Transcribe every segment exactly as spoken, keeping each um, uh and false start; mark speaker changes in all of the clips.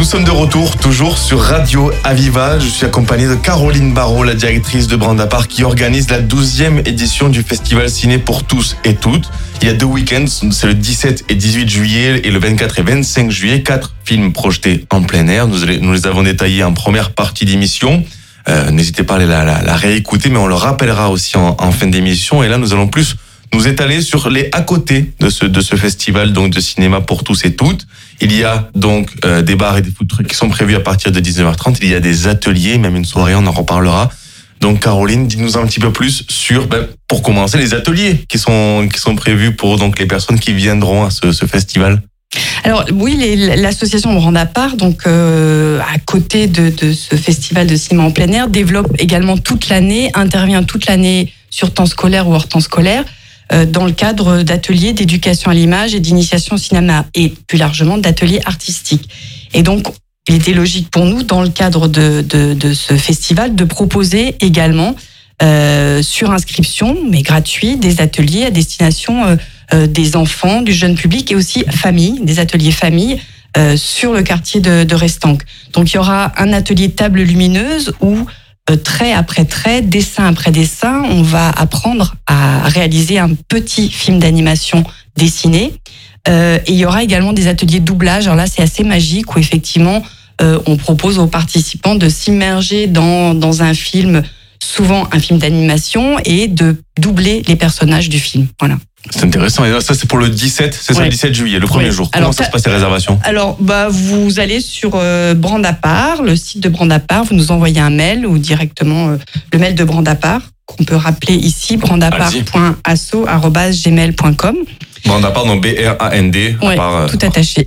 Speaker 1: Nous sommes de retour, toujours sur Radio Aviva. Je suis accompagné de Caroline Barraud, la directrice de Brandapart, qui organise la douzième édition du Festival Ciné pour tous et toutes. Il y a deux week-ends, c'est le dix-sept et dix-huit juillet et le vingt-quatre et vingt-cinq juillet. Quatre films projetés en plein air. Nous, nous les avons détaillés en première partie d'émission. Euh, n'hésitez pas à la, la, la réécouter, mais on le rappellera aussi en, en fin d'émission. Et là, nous allons plus nous étaler sur les à côté de ce, de ce festival donc de cinéma pour tous et toutes. Il y a donc euh, des bars et des food trucks qui sont prévus à partir de dix-neuf heures trente. Il y a des ateliers, même une soirée, on en reparlera. Donc Caroline, dis-nous un petit peu plus sur, ben, pour commencer, les ateliers qui sont qui sont prévus pour donc les personnes qui viendront à ce, ce festival.
Speaker 2: Alors oui, les, l'association Brandapart, donc euh, à côté de, de ce festival de cinéma en plein air, développe également toute l'année, intervient toute l'année sur temps scolaire ou hors temps scolaire, euh, dans le cadre d'ateliers d'éducation à l'image et d'initiation au cinéma, et plus largement d'ateliers artistiques. Et donc, il était logique pour nous, dans le cadre de, de, de ce festival, de proposer également, euh, sur inscription, mais gratuit, des ateliers à destination euh, euh, des enfants, du jeune public et aussi famille, des ateliers famille euh, sur le quartier de, de Restanques. Donc il y aura un atelier table lumineuse où, euh, trait après trait, dessin après dessin, on va apprendre à réaliser un petit film d'animation dessiné. Euh, et il y aura également des ateliers de doublage. Alors là, c'est assez magique où effectivement, euh, on propose aux participants de s'immerger dans, dans un film, souvent un film d'animation, et de doubler les personnages du film. Voilà.
Speaker 1: C'est intéressant. Et ça, c'est pour le dix-sept, c'est ouais. ça le dix-sept juillet, le premier ouais. jour. Comment alors, ça se passe les réservations?
Speaker 2: Alors, bah, vous allez sur euh, Brandapart, le site de Brandapart, vous nous envoyez un mail ou directement euh, le mail de Brandapart, qu'on peut rappeler ici, brandapart point asso arobase gmail point com.
Speaker 1: Brandapart, donc B R A N D.
Speaker 2: Oui, euh... tout attaché.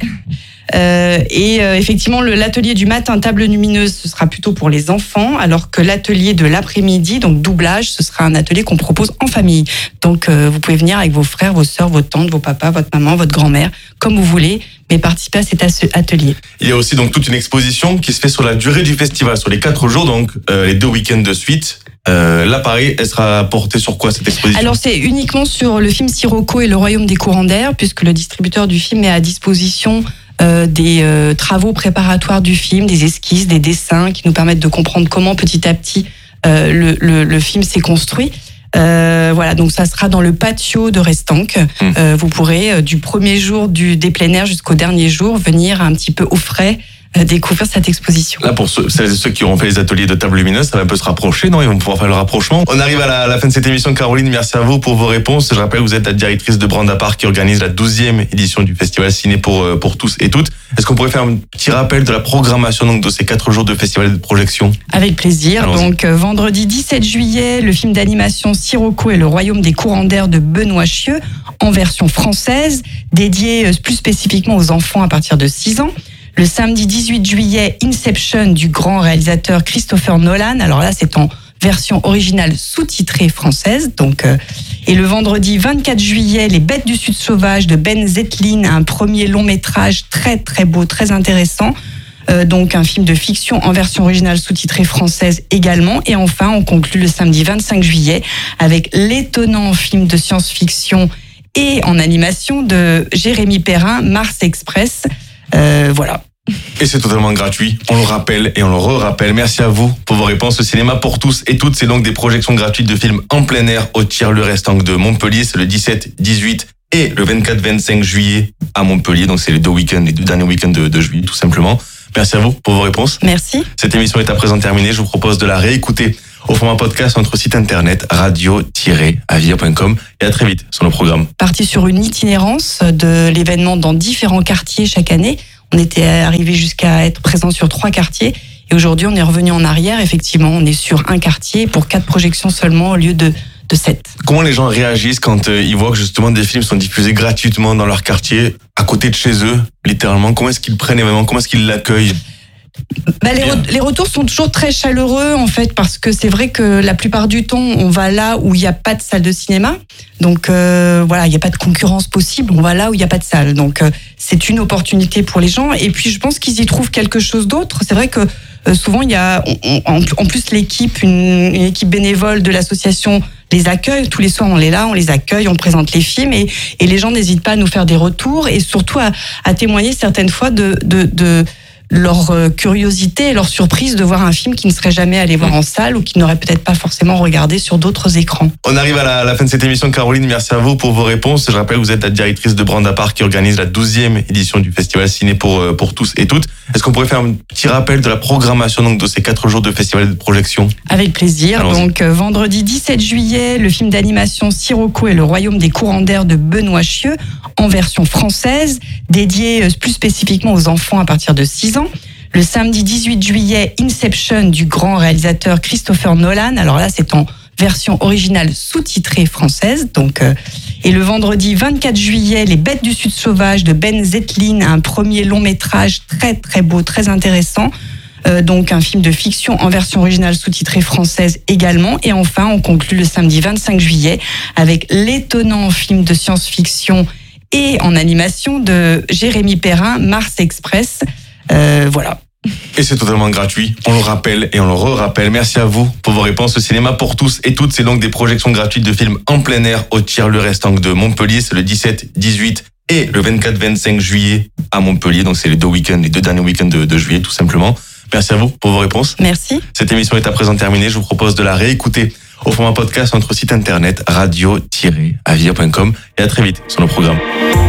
Speaker 2: Euh, et euh, effectivement, le, l'atelier du matin, table lumineuse, ce sera plutôt pour les enfants, alors que l'atelier de l'après-midi, donc doublage, ce sera un atelier qu'on propose en famille. Donc, euh, vous pouvez venir avec vos frères, vos sœurs, vos tantes, vos papas, votre maman, votre grand-mère, comme vous voulez, mais participer à cet atelier.
Speaker 1: Il y a aussi donc toute une exposition qui se fait sur la durée du festival, sur les quatre jours, donc euh, les deux week-ends de suite. Euh, là, pareil, elle sera portée sur quoi cette exposition?
Speaker 2: Alors, c'est uniquement sur le film Sirocco et le Royaume des courants d'air, puisque le distributeur du film met à disposition euh, des euh, travaux préparatoires du film, des esquisses, des dessins qui nous permettent de comprendre comment petit à petit euh, le, le, le film s'est construit. Euh, voilà, donc ça sera dans le patio de Restanques. Mmh. Euh, vous pourrez, euh, du premier jour du, des plein air jusqu'au dernier jour, venir un petit peu au frais découvrir cette exposition.
Speaker 1: Là, pour ceux, celles et ceux qui auront fait les ateliers de table lumineuse, ça va un peu se rapprocher, non? Ils vont pouvoir faire le rapprochement. On arrive à la, à la fin de cette émission. Caroline, merci à vous pour vos réponses. Je rappelle, vous êtes la directrice de Brandapart qui organise la douzième édition du Festival Ciné pour, pour tous et toutes. Est-ce qu'on pourrait faire un petit rappel de la programmation donc, de ces quatre jours de festival de projection?
Speaker 2: Avec plaisir. Allons-y. Donc, euh, vendredi dix-sept juillet, le film d'animation Sirocco et le Royaume des courants d'air de Benoît Chieux, en version française, dédié plus spécifiquement aux enfants à partir de six ans. Le samedi dix-huit juillet, Inception du grand réalisateur Christopher Nolan. Alors là, c'est en version originale sous-titrée française. Donc, euh, et le vendredi vingt-quatre juillet, Les Bêtes du Sud sauvage de Ben Zetlin, un premier long métrage très très beau, très intéressant. Euh, donc un film de fiction en version originale sous-titrée française également. Et enfin, on conclut le samedi vingt-cinq juillet avec l'étonnant film de science-fiction et en animation de Jérémy Perrin, Mars Express. Euh, voilà.
Speaker 1: Et c'est totalement gratuit, on le rappelle et on le re-rappelle. Merci à vous pour vos réponses. Le cinéma pour tous et toutes, c'est donc des projections gratuites de films en plein air au Tiers-Le Restanques de Montpellier. C'est le dix-sept, dix-huit et le vingt-quatre, vingt-cinq juillet à Montpellier. Donc c'est les deux week-ends, les deux derniers week-ends de, de juillet tout simplement. Merci à vous pour vos réponses.
Speaker 2: Merci.
Speaker 1: Cette émission est à présent terminée. Je vous propose de la réécouter au format podcast sur notre site internet radio tiret aviva point com et à très vite sur nos programmes.
Speaker 2: Parti sur une itinérance de l'événement dans différents quartiers chaque année. On était arrivé jusqu'à être présent sur trois quartiers et aujourd'hui on est revenu en arrière. Effectivement, on est sur un quartier pour quatre projections seulement au lieu de, de sept.
Speaker 1: Comment les gens réagissent quand euh, ils voient que justement des films sont diffusés gratuitement dans leur quartier, à côté de chez eux, littéralement? Comment est-ce qu'ils prennent l'événement? Comment est-ce qu'ils l'accueillent?
Speaker 2: Bah, les, re- les retours sont toujours très chaleureux en fait, parce que c'est vrai que la plupart du temps on va là où il n'y a pas de salle de cinéma, donc euh, voilà, il n'y a pas de concurrence possible, on va là où il n'y a pas de salle, donc euh, c'est une opportunité pour les gens, et puis je pense qu'ils y trouvent quelque chose d'autre. C'est vrai que euh, souvent il y a on, on, en plus l'équipe, une, une équipe bénévole de l'association les accueille, tous les soirs on est là, on les accueille, on présente les films, et, et les gens n'hésitent pas à nous faire des retours et surtout à, à témoigner certaines fois de, de, de leur euh, curiosité et leur surprise de voir un film qu'ils ne seraient jamais allés voir en salle ou qu'ils n'auraient peut-être pas forcément regardé sur d'autres écrans.
Speaker 1: On arrive à la, à la fin de cette émission, Caroline. Merci à vous pour vos réponses. Je rappelle, vous êtes la directrice de Branda Park qui organise la douzième édition du Festival Ciné pour, pour tous et toutes. Est-ce qu'on pourrait faire un petit rappel de la programmation donc, de ces quatre jours de festival de projection ?
Speaker 2: Avec plaisir.
Speaker 1: Allons-y.
Speaker 2: Donc, euh, vendredi dix-sept juillet, le film d'animation Sirocco et le royaume des courants d'air de Benoît Chieux en version française, dédié euh, plus spécifiquement aux enfants à partir de six ans. Le samedi dix-huit juillet, Inception du grand réalisateur Christopher Nolan. Alors là, c'est en version originale sous-titrée française. Donc, euh, et le vendredi vingt-quatre juillet, Les Bêtes du Sud sauvage de Ben Zetlin, un premier long métrage très très beau, très intéressant. Euh, donc un film de fiction en version originale sous-titrée française également. Et enfin, on conclut le samedi vingt-cinq juillet avec l'étonnant film de science-fiction et en animation de Jérémy Perrin, Mars Express. Euh, voilà.
Speaker 1: Et c'est totalement gratuit, on le rappelle et on le re-rappelle. Merci à vous pour vos réponses. Le cinéma pour tous et toutes, c'est donc des projections gratuites de films en plein air au Tiers-le-Restanque de Montpellier. C'est le dix-sept, dix-huit et le vingt-quatre vingt-cinq juillet à Montpellier. Donc c'est les deux week-ends, les deux derniers week-ends de, de juillet tout simplement. Merci à vous pour vos réponses.
Speaker 2: Merci.
Speaker 1: Cette émission est à présent terminée. Je vous propose de la réécouter au format podcast sur notre site internet radio tiret avia point com et à très vite sur nos programmes.